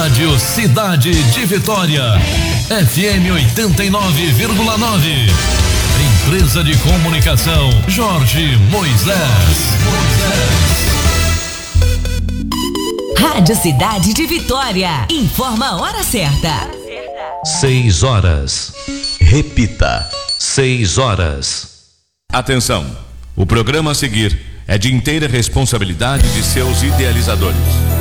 Rádio Cidade de Vitória, FM 89,9. Empresa de Comunicação Jorge Moisés. Rádio Cidade de Vitória. Informa a hora certa. 6 horas. Repita. 6 horas. Atenção! O programa a seguir é de inteira responsabilidade de seus idealizadores.